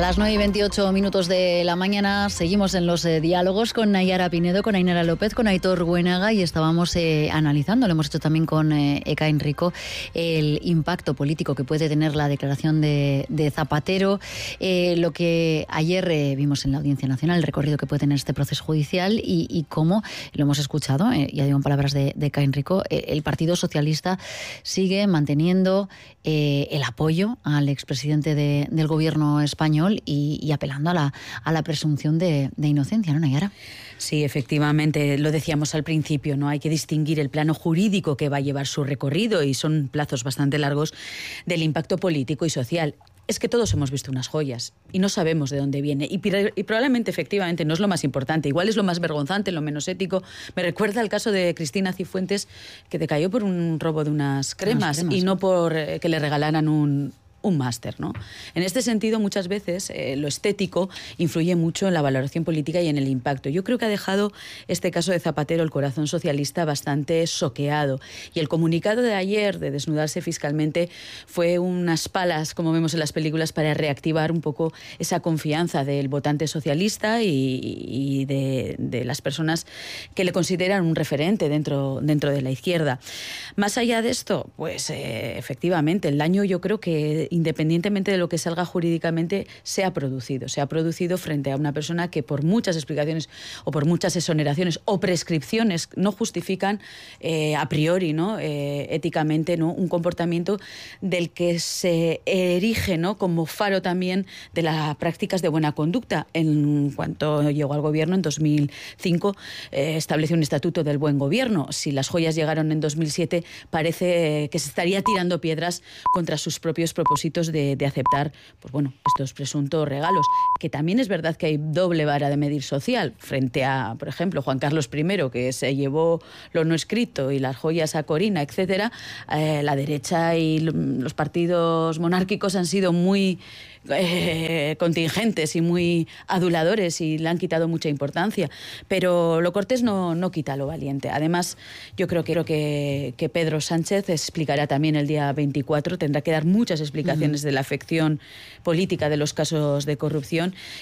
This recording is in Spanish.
Las 9:28 de la mañana seguimos en los diálogos con Naiara Pinedo, con Ainara López, con Aitor Buenaga y estábamos analizando, lo hemos hecho también con Ekain Rico, el impacto político que puede tener la declaración de Zapatero, lo que ayer vimos en la Audiencia Nacional, el recorrido que puede tener este proceso judicial y cómo, lo hemos escuchado, ya digo en palabras de Ekain Rico, el Partido Socialista sigue manteniendo el apoyo al expresidente del gobierno español y apelando a la presunción de inocencia, ¿no, Naiara? Sí, efectivamente, lo decíamos al principio, ¿no? Hay que distinguir el plano jurídico que va a llevar su recorrido, y son plazos bastante largos, del impacto político y social. Es que todos hemos visto unas joyas y no sabemos de dónde viene. Y probablemente, efectivamente, no es lo más importante. Igual es lo más vergonzante, lo menos ético. Me recuerda el caso de Cristina Cifuentes, que decayó por un robo de unas cremas y no por que le regalaran un máster, ¿no? En este sentido, muchas veces lo estético influye mucho en la valoración política y en el impacto. Yo creo que ha dejado este caso de Zapatero el corazón socialista bastante soqueado. Y el comunicado de ayer de desnudarse fiscalmente fue unas palas, como vemos en las películas, para reactivar un poco esa confianza del votante socialista y de las personas que le consideran un referente dentro de la izquierda. Más allá de esto, pues efectivamente, el daño, yo creo que independientemente de lo que salga jurídicamente, se ha producido frente a una persona que por muchas explicaciones o por muchas exoneraciones o prescripciones no justifican a priori, ¿no? Éticamente, ¿no? Un comportamiento del que se erige, ¿no? Como faro también de las prácticas de buena conducta. En cuanto llegó al gobierno en 2005, estableció un estatuto del buen gobierno. Si las joyas llegaron en 2007, parece que se estaría tirando piedras contra sus propios propósitos de aceptar, pues bueno, estos presuntos regalos, que también es verdad que hay doble vara de medir social frente a, por ejemplo, Juan Carlos I, que se llevó lo no escrito y las joyas a Corina, etcétera. La derecha y los partidos monárquicos han sido muy contingentes y muy aduladores y le han quitado mucha importancia, pero lo cortés no quita lo valiente. Además, yo creo que Pedro Sánchez explicará también el día 24, tendrá que dar muchas explicaciones de la afección política de los casos de corrupción,